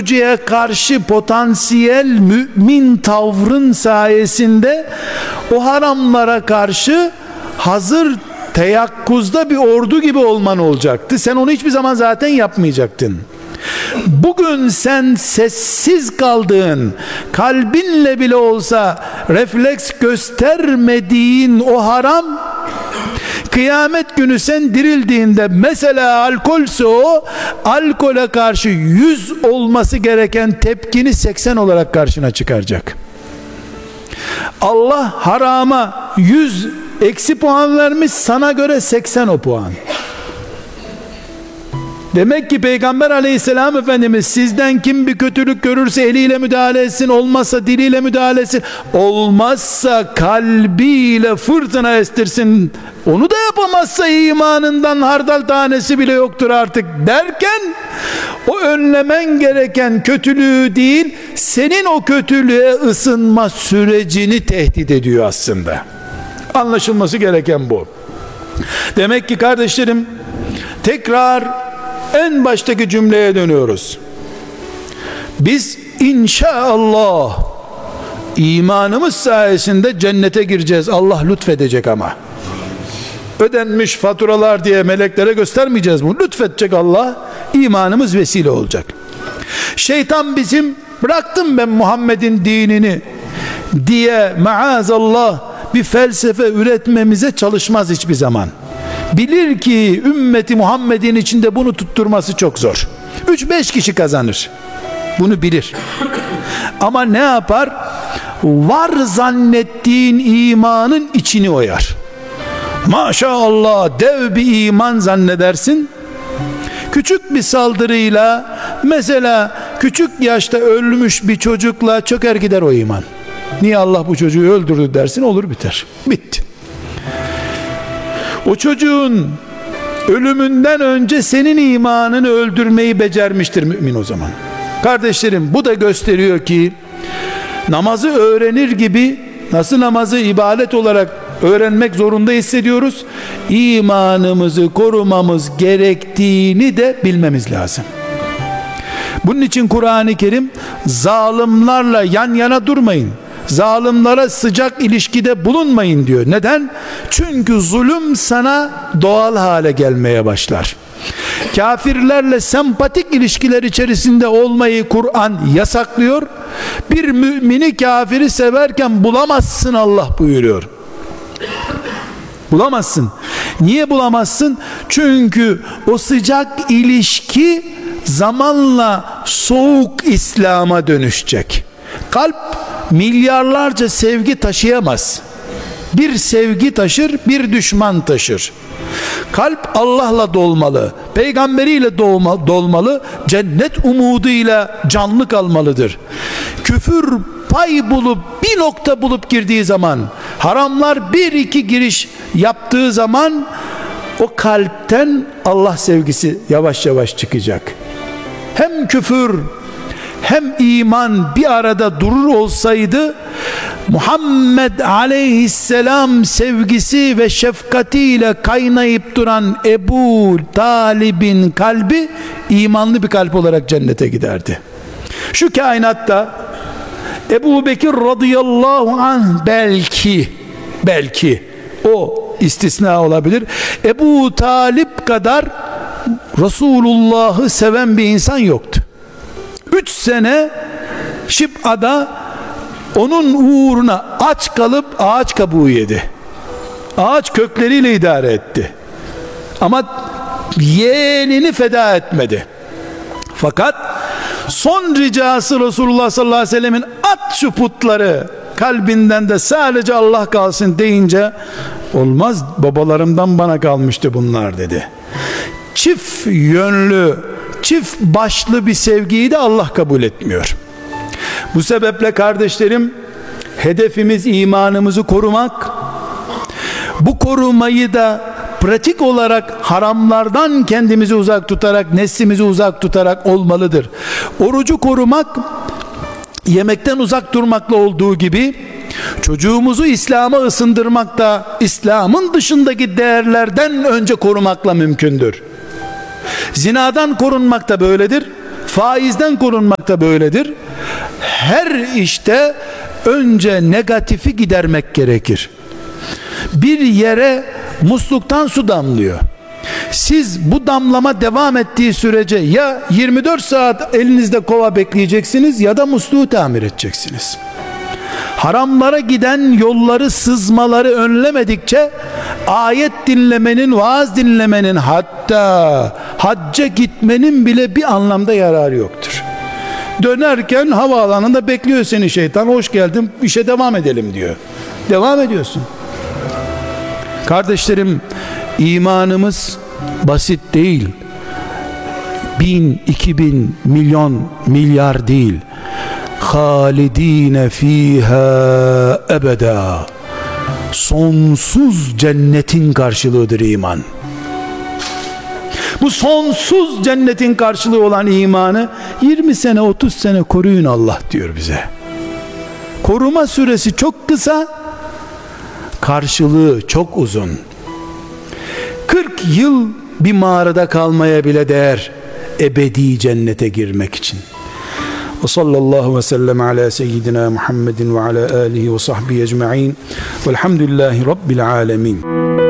karşı potansiyel mümin tavrın sayesinde o haramlara karşı hazır teyakkuzda bir ordu gibi olman olacaktı. Sen onu hiçbir zaman zaten yapmayacaktın. Bugün sen sessiz kaldığın, kalbinle bile olsa refleks göstermediğin o haram, kıyamet günü sen dirildiğinde, mesela alkolse o, alkole karşı 100 olması gereken tepkini 80 olarak karşına çıkaracak. Allah harama 100 eksi puan vermiş, sana göre 80 o puan. Demek ki Peygamber aleyhisselam Efendimiz, sizden kim bir kötülük görürse eliyle müdahale etsin, olmazsa diliyle müdahale etsin, olmazsa kalbiyle fırtına estirsin, onu da yapamazsa imanından hardal tanesi bile yoktur artık derken, o önlemen gereken kötülüğü değil, senin o kötülüğe ısınma sürecini tehdit ediyor aslında. Anlaşılması gereken bu. Demek ki kardeşlerim, tekrar en baştaki cümleye dönüyoruz. Biz inşallah imanımız sayesinde cennete gireceğiz. Allah lütfedecek ama. Ödenmiş faturalar diye meleklere göstermeyeceğiz bunu. Lütfedecek Allah. İmanımız vesile olacak. Şeytan bizim, bıraktım ben Muhammed'in dinini diye maazallah bir felsefe üretmemize çalışmaz hiçbir zaman. Bilir ki ümmeti Muhammed'in içinde bunu tutturması çok zor. 3-5 kişi kazanır. Bunu bilir. Ama ne yapar? Var zannettiğin imanın içini oyar. Maşallah dev bir iman zannedersin. Küçük bir saldırıyla, mesela küçük yaşta ölmüş bir çocukla çöker gider o iman. Niye Allah bu çocuğu öldürdü dersin, olur biter. Bitti. O çocuğun ölümünden önce senin imanını öldürmeyi becermiştir mümin o zaman. Kardeşlerim, bu da gösteriyor ki namazı öğrenir gibi nasıl namazı ibadet olarak öğrenmek zorunda hissediyoruz, İmanımızı korumamız gerektiğini de bilmemiz lazım. Bunun için Kur'an-ı Kerim, zalimlerle yan yana durmayın, zalimlere sıcak ilişkide bulunmayın diyor. Neden? Çünkü zulüm sana doğal hale gelmeye başlar. Kafirlerle sempatik ilişkiler içerisinde olmayı Kur'an yasaklıyor. Bir mümini kafiri severken bulamazsın Allah buyuruyor. Bulamazsın. Niye bulamazsın? Çünkü o sıcak ilişki zamanla soğuk İslam'a dönüşecek. Kalp milyarlarca sevgi taşıyamaz. Bir sevgi taşır, bir düşman taşır. Kalp Allah'la dolmalı, peygamberiyle dolmalı, cennet umuduyla canlı kalmalıdır. Küfür pay bulup, bir nokta bulup girdiği zaman, haramlar bir iki giriş yaptığı zaman, o kalpten Allah sevgisi yavaş yavaş çıkacak. Hem küfür hem iman bir arada durur olsaydı, Muhammed aleyhisselam sevgisi ve şefkatiyle kaynayıp duran Ebu Talib'in kalbi imanlı bir kalp olarak cennete giderdi. Şu kainatta Ebu Bekir radıyallahu anh belki o istisna olabilir, Ebu Talib kadar Resulullah'ı seven bir insan yoktu. 3 sene Şib'ada onun uğruna aç kalıp ağaç kabuğu yedi. Ağaç kökleriyle idare etti. Ama yeğenini feda etmedi. Fakat son ricası Resulullah sallallahu aleyhi ve sellemin, at şu putları, kalbinden de sadece Allah kalsın deyince, olmaz, babalarımdan bana kalmıştı bunlar dedi. Çift yönlü, çift başlı bir sevgiyi de Allah kabul etmiyor. Bu sebeple kardeşlerim, hedefimiz imanımızı korumak. Bu korumayı da pratik olarak haramlardan kendimizi uzak tutarak, neslimizi uzak tutarak olmalıdır. Orucu korumak, yemekten uzak durmakla olduğu gibi, çocuğumuzu İslam'a ısındırmak da İslam'ın dışındaki değerlerden önce korumakla mümkündür. Zinadan korunmak da böyledir. Faizden korunmak da böyledir. Her işte önce negatifi gidermek gerekir. Bir yere musluktan su damlıyor. Siz bu damlama devam ettiği sürece ya 24 saat elinizde kova bekleyeceksiniz ya da musluğu tamir edeceksiniz. Haramlara giden yolları, sızmaları önlemedikçe ayet dinlemenin, vaaz dinlemenin, hatta hacca gitmenin bile bir anlamda yararı yoktur. Dönerken havaalanında bekliyor seni şeytan, hoş geldin, işe devam edelim diyor. Devam ediyorsun. Kardeşlerim, imanımız basit değil. 1000, 2000, milyon, milyar değil. Halidine fiha ebeda. Sonsuz cennetin karşılığıdır iman. Bu sonsuz cennetin karşılığı olan imanı 20 sene 30 sene koruyun Allah diyor bize. Koruma süresi çok kısa, karşılığı çok uzun. 40 yıl bir mağarada kalmaya bile değer ebedi cennete girmek için. Ve sallallahu ve sellem ala seyyidina Muhammedin ve ala alihi ve sahbihi ecma'in velhamdülillahi rabbil alemin.